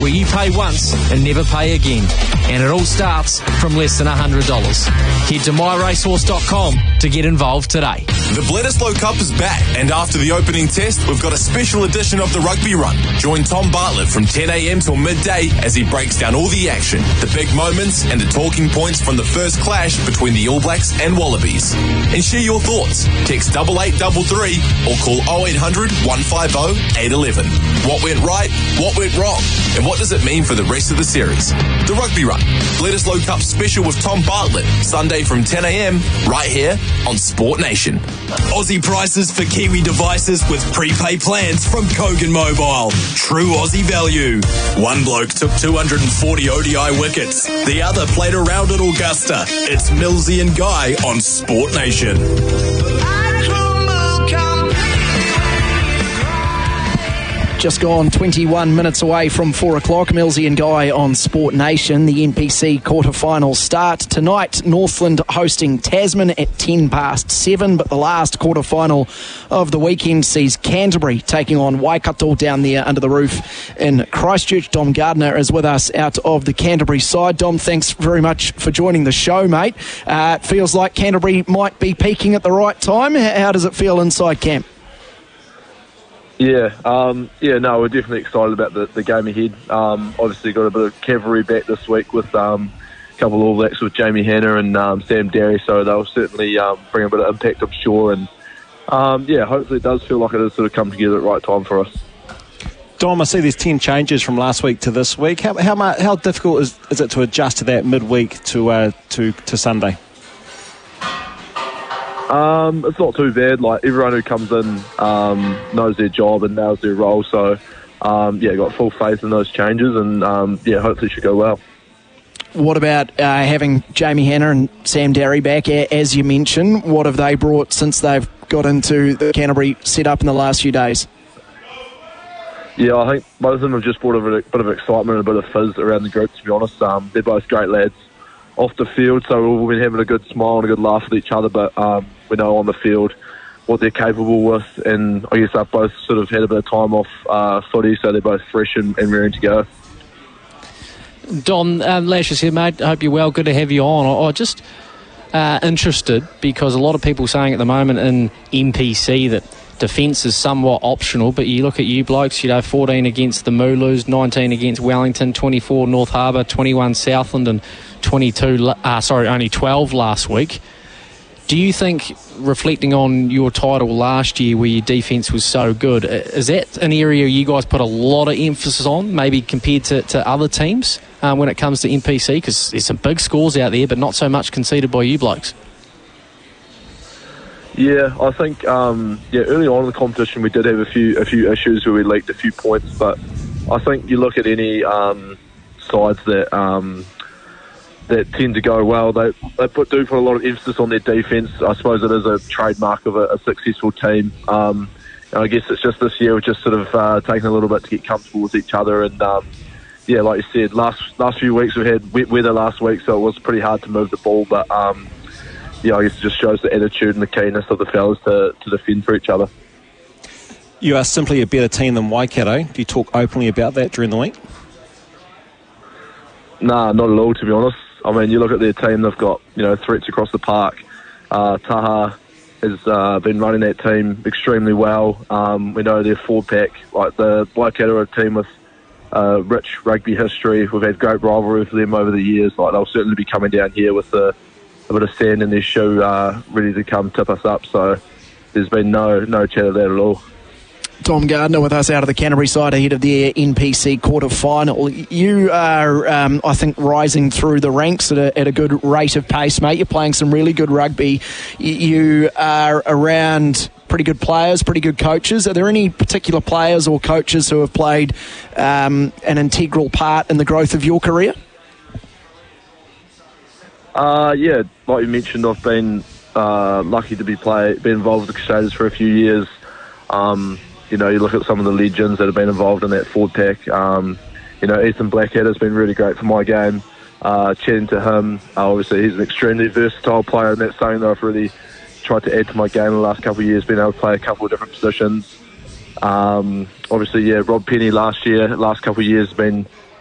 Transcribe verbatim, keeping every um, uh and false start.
where you pay once and never pay again. And it all starts from less than one hundred dollars. Head to my racehorse dot com to get involved today. The Bledisloe Cup is back, and after the opening test, we've got a special edition of the Rugby Run. Join Tom Bartlett from ten a.m. till midday as he breaks down all the action, the big moments, and the talking points from the first clash between the All Blacks and Wallabies. And share your thoughts. Text double eight double three or call oh eight hundred, one five oh, eight one one. What went right? What went wrong? And what does it mean for the rest of the series? The Rugby Run, Bledisloe Cup special with Tom Bartlett, Sunday from ten a.m. right here on Sport Nation. Aussie prices for Kiwi devices with prepaid plans from Kogan Mobile. True Aussie value. One bloke took two hundred forty O D I wickets. The other played around at Augusta. It's Millsy and Guy on Sport Nation. Just gone twenty-one minutes away from four o'clock. Millsy and Guy on Sport Nation. The N P C quarterfinals start tonight. Northland hosting Tasman at ten past seven. But the last quarterfinal of the weekend sees Canterbury taking on Waikato down there under the roof in Christchurch. Dom Gardner is with us out of the Canterbury side. Dom, thanks very much for joining the show, mate. Uh, it feels like Canterbury might be peaking at the right time. How does it feel inside camp? Yeah, um, yeah, no, we're definitely excited about the, the game ahead. Um, obviously got a bit of cavalry back this week with um, a couple of All Blacks with Jamie Hanna and um, Sam Derry, so they'll certainly um, bring a bit of impact, I'm sure. And um, yeah, hopefully it does feel like it has sort of come together at the right time for us. Dom, I see there's ten changes from last week to this week. How how, much, how difficult is, is it to adjust to that midweek to uh, to to Sunday? Um, it's not too bad. Like, everyone who comes in um, knows their job and knows their role. So, um, yeah, got full faith in those changes, and um, yeah, hopefully it should go well. What about uh, having Jamie Hanna and Sam Derry back, as you mentioned? What have they brought since they've got into the Canterbury setup in the last few days? Yeah, I think both of them have just brought a bit of excitement and a bit of fizz around the group, to be honest. Um, they're both great lads off the field, so we've been having a good smile and a good laugh with each other, but um, we know on the field what they're capable with, and I guess they've both sort of had a bit of time off uh, footy, so they're both fresh and, and ready to go. Don, um, Lashes here, mate. I hope you're well. Good to have you on. I, I just uh, interested because a lot of people saying at the moment in N P C that defence is somewhat optional, but you look at you blokes, you know, fourteen against the Mooloos, nineteen against Wellington, twenty-four North Harbour, twenty-one Southland, and twenty-two, uh, sorry, only twelve last week. Do you think, reflecting on your title last year where your defence was so good, is that an area you guys put a lot of emphasis on, maybe compared to, to other teams um, when it comes to N P C? Because there's some big scores out there, but not so much conceded by you blokes. Yeah, I think um, yeah, early on in the competition we did have a few a few issues where we leaked a few points, but I think you look at any um, sides that um, that tend to go well, they they put, do put a lot of emphasis on their defence. I suppose it is a trademark of a, a successful team. Um, and I guess it's just this year we've just sort of uh, taken a little bit to get comfortable with each other, and um, yeah, like you said, last last few weeks we had wet weather last week, so it was pretty hard to move the ball, but um, yeah, I guess it just shows the attitude and the keenness of the fellas to, to defend for each other. You are simply a better team than Waikato. Do you talk openly about that during the week? Nah, not at all, to be honest. I mean, you look at their team, they've got, you know, threats across the park. Uh, Taha has uh, been running that team extremely well. Um, we know their forward pack, like the Waikato are a team with uh, rich rugby history. We've had great rivalry with them over the years. Like, they'll certainly be coming down here with a, a bit of sand in their shoe, uh, ready to come tip us up. So there's been no no chat of that at all. Tom Gardner with us out of the Canterbury side ahead of the N P C quarter-final. You are, um, I think, rising through the ranks at a, at a good rate of pace, mate. You're playing some really good rugby. You are around pretty good players, pretty good coaches. Are there any particular players or coaches who have played um, an integral part in the growth of your career? Uh, yeah, like you mentioned, I've been uh, lucky to be play, been involved with the Crusaders for a few years. Um, you know, you look at some of the legends that have been involved in that forward pack. Um, you know, Ethan Blackhead has been really great for my game. Uh, chatting to him, uh, obviously he's an extremely versatile player, and that's something that I've really tried to add to my game in the last couple of years, being able to play a couple of different positions. Um, obviously, yeah, Rob Penny last year, last couple of years, has been